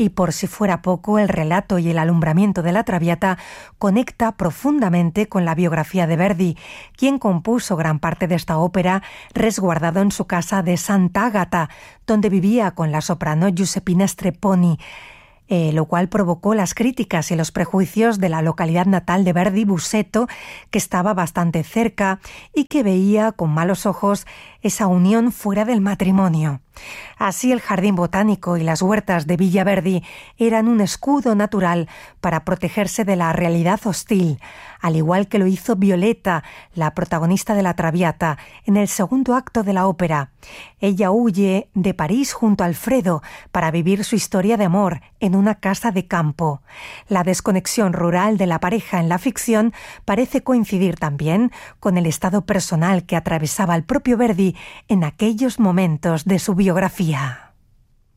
Y por si fuera poco, el relato y el alumbramiento de la Traviata conecta profundamente con la biografía de Verdi, quien compuso gran parte de esta ópera resguardado en su casa de Sant'Agata, donde vivía con la soprano Giuseppina Strepponi, lo cual provocó las críticas y los prejuicios de la localidad natal de Verdi, Busseto, que estaba bastante cerca y que veía con malos ojos esa unión fuera del matrimonio. Así, el jardín botánico y las huertas de Villa Verdi eran un escudo natural para protegerse de la realidad hostil, al igual que lo hizo Violeta, la protagonista de la Traviata, en el segundo acto de la ópera. Ella huye de París junto a Alfredo para vivir su historia de amor en una casa de campo. La desconexión rural de la pareja en la ficción parece coincidir también con el estado personal que atravesaba el propio Verdi en aquellos momentos de su biografía.